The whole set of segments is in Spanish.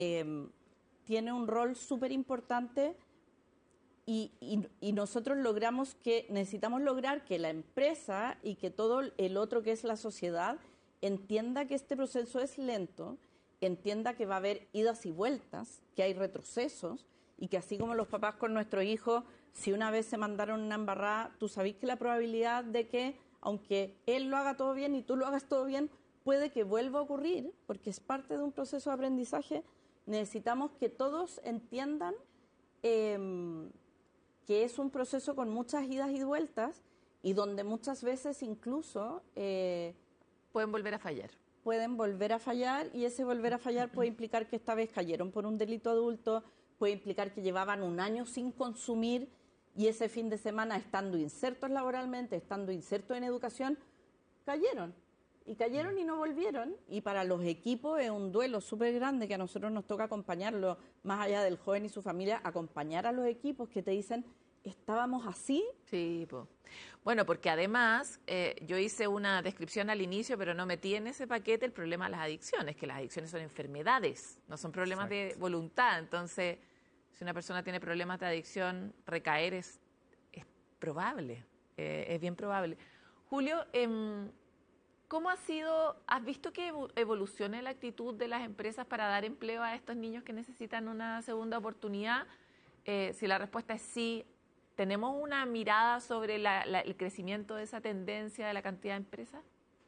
tiene un rol súper importante y nosotros necesitamos lograr que la empresa y que todo el otro que es la sociedad entienda que este proceso es lento, entienda que va a haber idas y vueltas, que hay retrocesos y que así como los papás con nuestros hijos, si una vez se mandaron una embarrada, tú sabés que la probabilidad de que, aunque él lo haga todo bien y tú lo hagas todo bien, puede que vuelva a ocurrir, porque es parte de un proceso de aprendizaje. Necesitamos que todos entiendan que es un proceso con muchas idas y vueltas y donde muchas veces incluso pueden volver a fallar. Pueden volver a fallar y ese volver a fallar puede implicar que esta vez cayeron por un delito adulto, puede implicar que llevaban un año sin consumir y ese fin de semana estando insertos laboralmente, estando insertos en educación, cayeron. Y cayeron y no volvieron. Y para los equipos es un duelo súper grande que a nosotros nos toca acompañarlo, más allá del joven y su familia, acompañar a los equipos que te dicen, ¿estábamos así? Sí, po. Bueno, porque además yo hice una descripción al inicio, pero no metí en ese paquete el problema de las adicciones, que las adicciones son enfermedades, no son problemas de voluntad. Entonces, si una persona tiene problemas de adicción, recaer es probable, es bien probable. Julio, ¿cómo ha sido, has visto que evolucione la actitud de las empresas para dar empleo a estos niños que necesitan una segunda oportunidad? Si la respuesta es sí, ¿tenemos una mirada sobre el crecimiento de esa tendencia de la cantidad de empresas?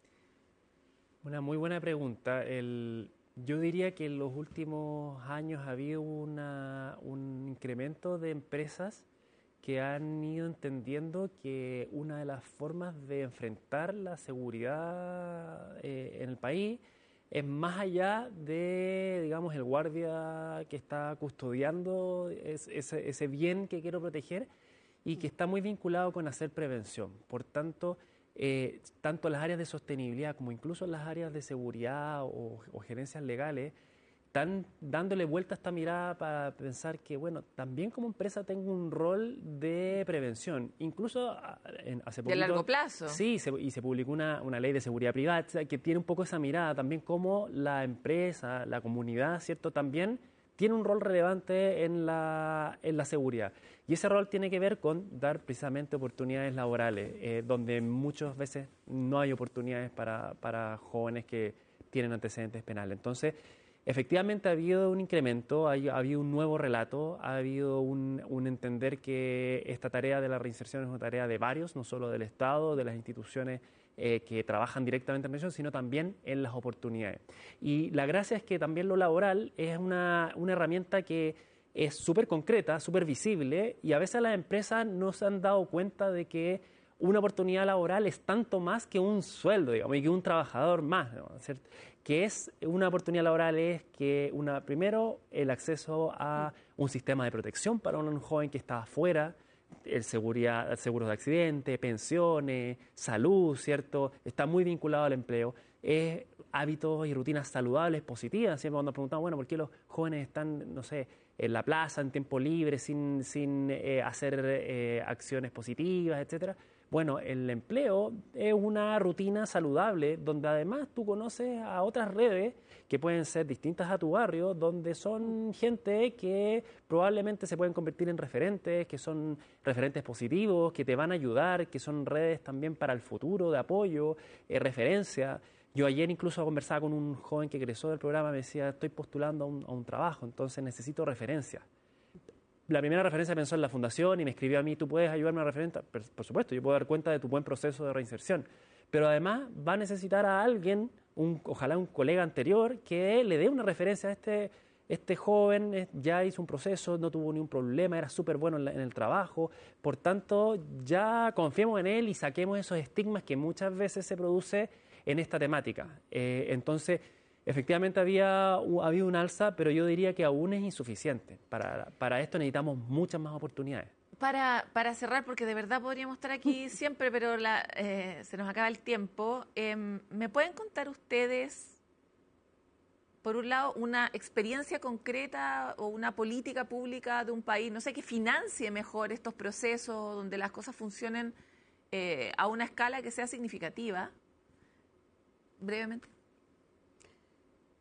Una muy buena pregunta. Yo diría que en los últimos años ha habido un incremento de empresas que han ido entendiendo que una de las formas de enfrentar la seguridad en el país es más allá de, digamos, el guardia que está custodiando ese bien que quiero proteger y que está muy vinculado con hacer prevención. Por tanto, tanto las áreas de sostenibilidad como incluso las áreas de seguridad o gerencias legales están dándole vuelta a esta mirada para pensar que, bueno, también como empresa tengo un rol de prevención. Incluso hace poquito... ¿De largo plazo? Sí, y se publicó una ley de seguridad privada que tiene un poco esa mirada también como la empresa, la comunidad, ¿cierto? También tiene un rol relevante en la seguridad. Y ese rol tiene que ver con dar precisamente oportunidades laborales, donde muchas veces no hay oportunidades para jóvenes que tienen antecedentes penales. Entonces, efectivamente ha habido un incremento, ha habido un nuevo relato, ha habido un entender que esta tarea de la reinserción es una tarea de varios, no solo del Estado, de las instituciones que trabajan directamente en prevención, sino también en las oportunidades. Y la gracia es que también lo laboral es una herramienta que es súper concreta, súper visible, y a veces las empresas no se han dado cuenta de que una oportunidad laboral es tanto más que un sueldo, digamos, y que un trabajador más, ¿no? ¿Cierto? Que es una oportunidad laboral es que primero el acceso a un sistema de protección para un joven que está afuera, seguros de accidente, pensiones, salud, ¿cierto? Está muy vinculado al empleo. Hábitos y rutinas saludables, positivas. Siempre cuando nos preguntamos, bueno, ¿por qué los jóvenes están, no sé, en la plaza, en tiempo libre, sin hacer acciones positivas, etcétera? Bueno, el empleo es una rutina saludable donde además tú conoces a otras redes que pueden ser distintas a tu barrio, donde son gente que probablemente se pueden convertir en referentes, que son referentes positivos, que te van a ayudar, que son redes también para el futuro de apoyo, referencia. Yo ayer incluso conversaba con un joven que egresó del programa, me decía, estoy postulando a un trabajo, entonces necesito referencia. La primera referencia pensó en la fundación y me escribió a mí, ¿tú puedes ayudarme a referente? Por supuesto, yo puedo dar cuenta de tu buen proceso de reinserción. Pero además va a necesitar a alguien, ojalá un colega anterior, que le dé una referencia a este joven, ya hizo un proceso, no tuvo ningún problema, era súper bueno en el trabajo. Por tanto, ya confiemos en él y saquemos esos estigmas que muchas veces se produce en esta temática. Entonces, efectivamente había habido un alza, pero yo diría que aún es insuficiente. Para esto necesitamos muchas más oportunidades. Para cerrar, porque de verdad podríamos estar aquí siempre, pero se nos acaba el tiempo, ¿me pueden contar ustedes, por un lado, una experiencia concreta o una política pública de un país, no sé, que financie mejor estos procesos, donde las cosas funcionen a una escala que sea significativa? Brevemente.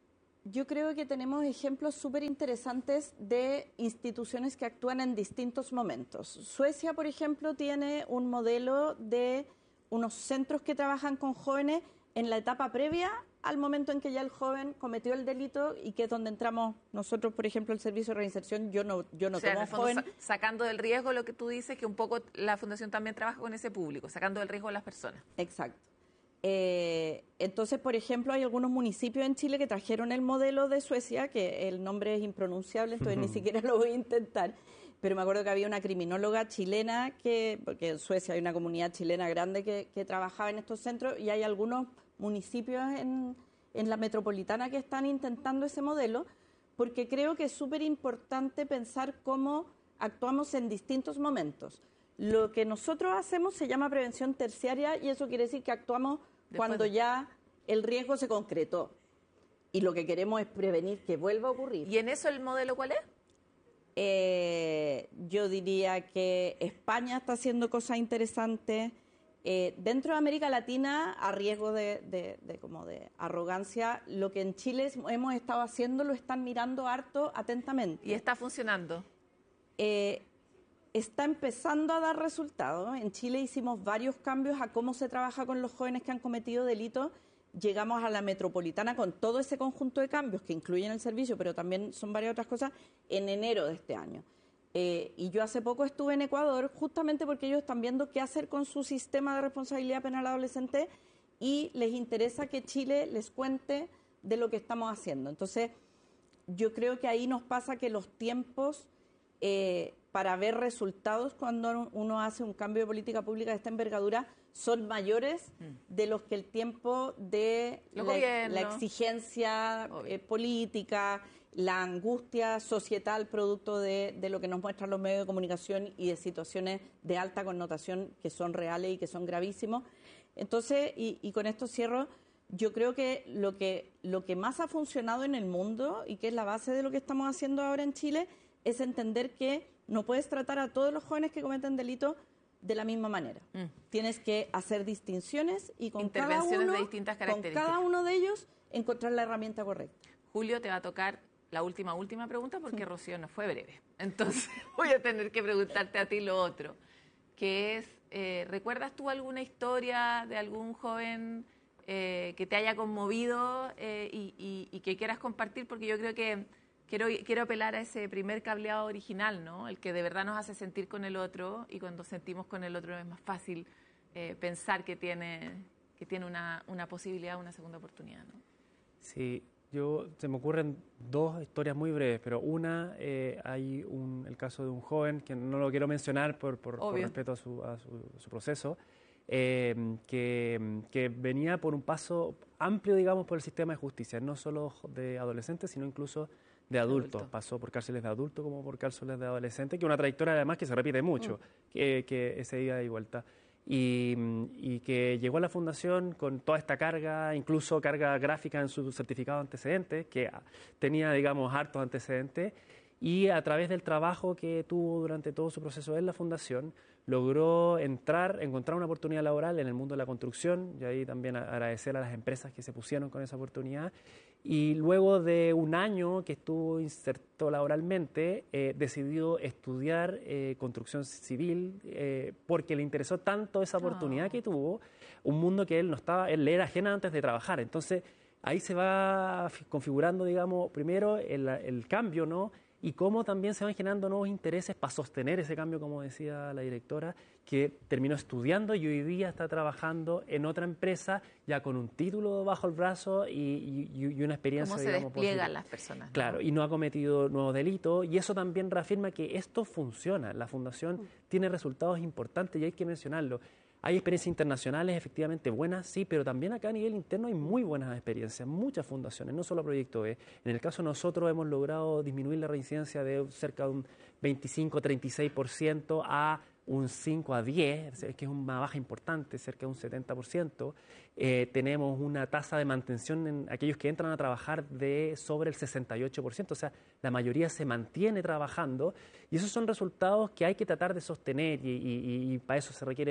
Yo creo que tenemos ejemplos súper interesantes de instituciones que actúan en distintos momentos. Suecia, por ejemplo, tiene un modelo de unos centros que trabajan con jóvenes en la etapa previa al momento en que ya el joven cometió el delito y que es donde entramos nosotros, por ejemplo, el servicio de reinserción. Yo no O sea, en como el fondo, joven. sacando del riesgo lo que tú dices, que un poco la Fundación también trabaja con ese público, sacando del riesgo a las personas. Exacto. Entonces, por ejemplo, hay algunos municipios en Chile que trajeron el modelo de Suecia, que el nombre es impronunciable, entonces ni siquiera lo voy a intentar, pero me acuerdo que había una criminóloga chilena, porque en Suecia hay una comunidad chilena grande que trabajaba en estos centros, y hay algunos municipios en la metropolitana que están intentando ese modelo, porque creo que es súper importante pensar cómo actuamos en distintos momentos. Lo que nosotros hacemos se llama prevención terciaria y eso quiere decir que actuamos cuando ya el riesgo se concretó y lo que queremos es prevenir que vuelva a ocurrir. ¿Y en eso el modelo cuál es? Yo diría que España está haciendo cosas interesantes. Dentro de América Latina, a riesgo como de arrogancia, lo que en Chile hemos estado haciendo lo están mirando harto atentamente. ¿Y está funcionando? Está empezando a dar resultados. En Chile hicimos varios cambios a cómo se trabaja con los jóvenes que han cometido delitos. Llegamos a la metropolitana con todo ese conjunto de cambios que incluyen el servicio, pero también son varias otras cosas, en enero de este año. Y yo hace poco estuve en Ecuador justamente porque ellos están viendo qué hacer con su sistema de responsabilidad penal adolescente y les interesa que Chile les cuente de lo que estamos haciendo. Entonces, yo creo que ahí nos pasa que los tiempos para ver resultados cuando uno hace un cambio de política pública de esta envergadura son mayores de los que el tiempo de la exigencia política, la angustia societal producto de lo que nos muestran los medios de comunicación y de situaciones de alta connotación que son reales y que son gravísimos. Entonces, y con esto cierro, yo creo que lo que más ha funcionado en el mundo y que es la base de lo que estamos haciendo ahora en Chile es entender que no puedes tratar a todos los jóvenes que cometen delitos de la misma manera. Tienes que hacer distinciones y con cada uno de ellos encontrar la herramienta correcta. Julio, te va a tocar la última pregunta porque Rocío no fue breve. Entonces voy a tener que preguntarte a ti lo otro, que es, ¿recuerdas tú alguna historia de algún joven que te haya conmovido y que quieras compartir? Porque yo creo que quiero apelar a ese primer cableado original, ¿no? El que de verdad nos hace sentir con el otro, y cuando sentimos con el otro es más fácil pensar que tiene una posibilidad, una segunda oportunidad, ¿no? Sí, se me ocurren dos historias muy breves, pero una, hay el caso de un joven, que no lo quiero mencionar por respeto a su proceso, que venía por un paso amplio, digamos, por el sistema de justicia, no solo de adolescentes, sino incluso de adultos. Pasó por cárceles de adultos como por cárceles de adolescentes, que es una trayectoria además que se repite mucho, que ese ida y vuelta. Y que llegó a la Fundación con toda esta carga, incluso carga gráfica en su certificado de antecedentes, que tenía, digamos, hartos antecedentes, y a través del trabajo que tuvo durante todo su proceso en la Fundación, logró encontrar una oportunidad laboral en el mundo de la construcción, y ahí también agradecer a las empresas que se pusieron con esa oportunidad. Y luego de un año que estuvo inserto laboralmente, decidió estudiar construcción civil porque le interesó tanto esa oportunidad que tuvo, un mundo que él le era ajena antes de trabajar. Entonces, ahí se va configurando, digamos, primero el cambio, ¿no? Y cómo también se van generando nuevos intereses para sostener ese cambio, como decía la directora, que terminó estudiando y hoy día está trabajando en otra empresa, ya con un título bajo el brazo y una experiencia, cómo se digamos, despliegan las personas, ¿no? Claro, y no ha cometido nuevos delitos, y eso también reafirma que esto funciona. La Fundación tiene resultados importantes y hay que mencionarlo. Hay experiencias internacionales efectivamente buenas, sí, pero también acá a nivel interno hay muy buenas experiencias, muchas fundaciones, no solo Proyecto B. En el caso de nosotros hemos logrado disminuir la reincidencia de cerca de un 25-36% a un 5 a 10, que es una baja importante, cerca de un 70%. Tenemos una tasa de mantención en aquellos que entran a trabajar de sobre el 68%, o sea, la mayoría se mantiene trabajando, y esos son resultados que hay que tratar de sostener, y para eso se requiere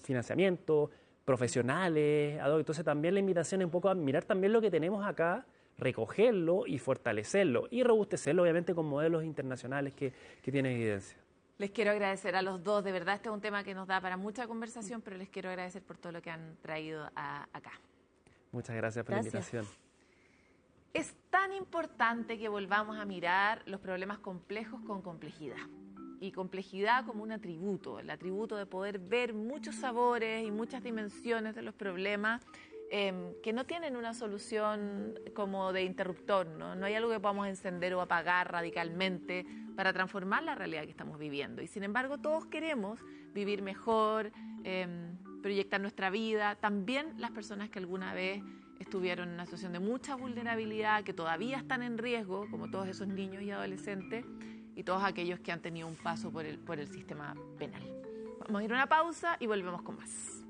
financiamiento, profesionales. Entonces también la invitación es un poco a mirar también lo que tenemos acá, recogerlo y fortalecerlo y robustecerlo, obviamente, con modelos internacionales que tienen evidencia. Les quiero agradecer a los dos, de verdad este es un tema que nos da para mucha conversación, pero les quiero agradecer por todo lo que han traído acá. Muchas gracias por la invitación. Es tan importante que volvamos a mirar los problemas complejos con complejidad. Y complejidad como un atributo, el atributo de poder ver muchos sabores y muchas dimensiones de los problemas que no tienen una solución como de interruptor, ¿no? No hay algo que podamos encender o apagar radicalmente para transformar la realidad que estamos viviendo. Y sin embargo, todos queremos vivir mejor, proyectar nuestra vida. También las personas que alguna vez estuvieron en una situación de mucha vulnerabilidad, que todavía están en riesgo, como todos esos niños y adolescentes, y todos aquellos que han tenido un paso por el sistema penal. Vamos a ir a una pausa y volvemos con más.